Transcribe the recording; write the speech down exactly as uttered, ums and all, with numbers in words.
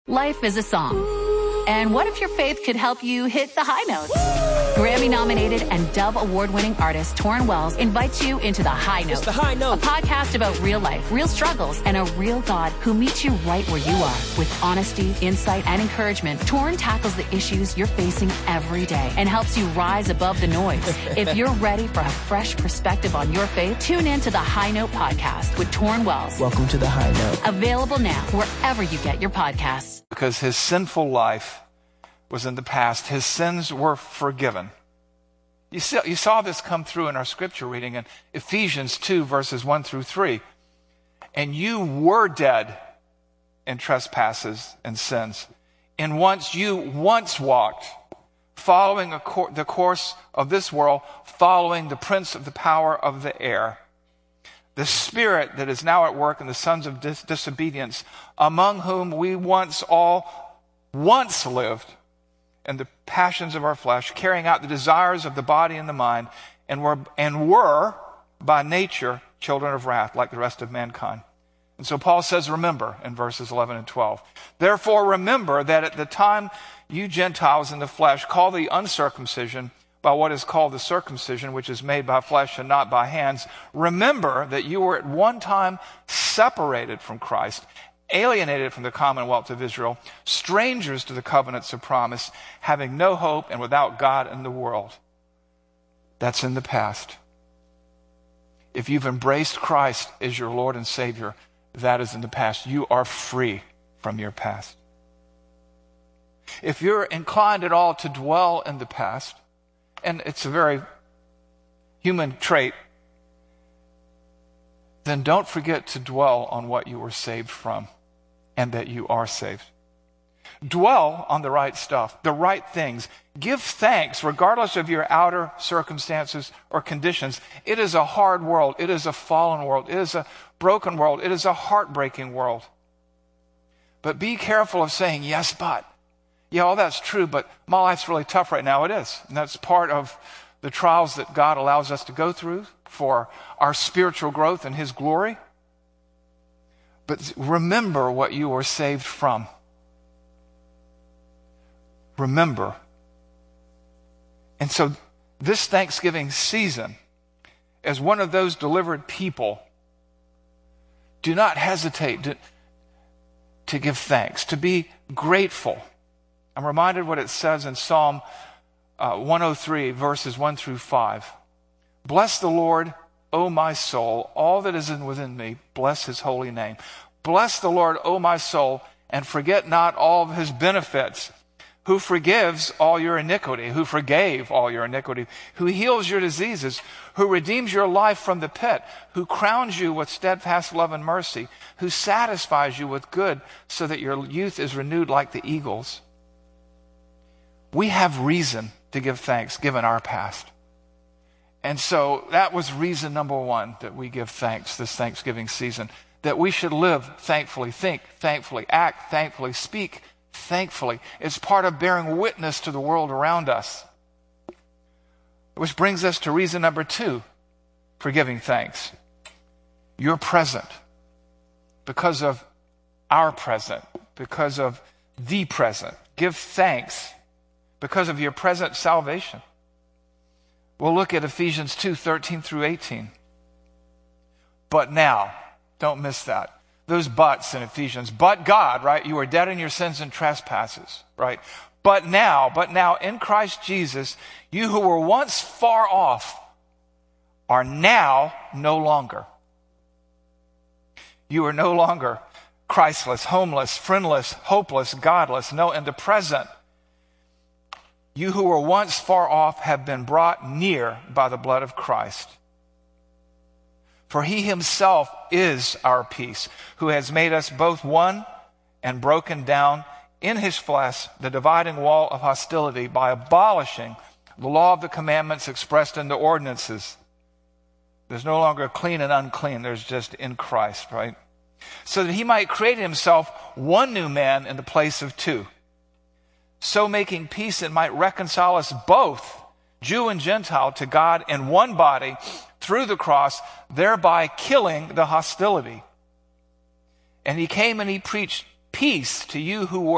Life is a song. And what if your faith could help you hit the high notes? Grammy-nominated and Dove Award-winning artist Torrin Wells invites you into The High Note. It's The High Note. A podcast about real life, real struggles, and a real God who meets you right where you are. With honesty, insight, and encouragement, Torrin tackles the issues you're facing every day and helps you rise above the noise. If you're ready for a fresh perspective on your faith, tune in to The High Note podcast with Torrin Wells. Welcome to The High Note. Available now wherever you get your podcasts. Because his sinful life was in the past. His sins were forgiven. You saw, you saw this come through in our scripture reading in Ephesians two, verses one through three. And you were dead in trespasses and sins. And once you once walked, following a cor- the course of this world, following the prince of the power of the air, the spirit that is now at work in the sons of dis- disobedience, among whom we once all once lived in the passions of our flesh, carrying out the desires of the body and the mind, and were, and were by nature children of wrath like the rest of mankind. And so Paul says, remember, in verses eleven and twelve. Therefore remember that at the time you Gentiles in the flesh call the uncircumcision by what is called the circumcision, which is made by flesh and not by hands. Remember that you were at one time separated from Christ, alienated from the commonwealth of Israel, strangers to the covenants of promise, having no hope and without God in the world. That's in the past. If you've embraced Christ as your Lord and Savior, that is in the past. You are free from your past. If you're inclined at all to dwell in the past, and it's a very human trait, then don't forget to dwell on what you were saved from and that you are saved. Dwell on the right stuff, the right things. Give thanks regardless of your outer circumstances or conditions. It is a hard world. It is a fallen world. It is a broken world. It is a heartbreaking world. But be careful of saying, yes, but. Yeah, all that's true, but my life's really tough right now. It is. And that's part of the trials that God allows us to go through for our spiritual growth and his glory. But remember what you were saved from. Remember. And so this Thanksgiving season, as one of those delivered people, do not hesitate to, to give thanks, to be grateful. I'm reminded what it says in Psalm uh, one oh three, verses one through five. Bless the Lord, O my soul, all that is in within me, bless his holy name. Bless the Lord, O my soul, and forget not all of his benefits, who forgives all your iniquity, who forgave all your iniquity, who heals your diseases, who redeems your life from the pit, who crowns you with steadfast love and mercy, who satisfies you with good so that your youth is renewed like the eagles. We have reason to give thanks given our past. And so that was reason number one that we give thanks this Thanksgiving season, that we should live thankfully, think thankfully, act thankfully, speak thankfully. It's part of bearing witness to the world around us. Which brings us to reason number two for giving thanks. You're present because of our present, because of the present. Give thanks because of your present salvation. We'll look at Ephesians two, thirteen through eighteen. But now, don't miss that. Those buts in Ephesians. But God, right? You were dead in your sins and trespasses, right? But now, but now in Christ Jesus, you who were once far off are now no longer. You are no longer Christless, homeless, friendless, hopeless, godless. No, in the present, you who were once far off have been brought near by the blood of Christ. For he himself is our peace, who has made us both one and broken down in his flesh the dividing wall of hostility by abolishing the law of the commandments expressed in the ordinances. There's no longer clean and unclean. There's just in Christ, right? So that he might create himself one new man in the place of two, so making peace and might reconcile us both, Jew and Gentile, to God in one body through the cross, thereby killing the hostility. And he came and he preached peace to you who were